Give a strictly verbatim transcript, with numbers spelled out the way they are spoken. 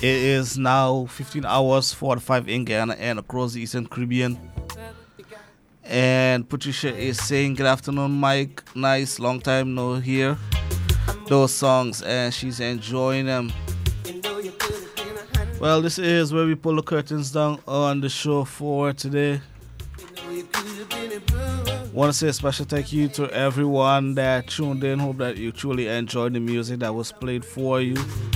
It is now fifteen hours forty-five in Guyana and across the Eastern Caribbean. And Patricia is saying, "Good afternoon, Mike. Nice, long time no hear those songs," and she's enjoying them. Well, this is where we pull the curtains down on the show for today. Want to say a special thank you to everyone that tuned in. Hope that you truly enjoyed the music that was played for you.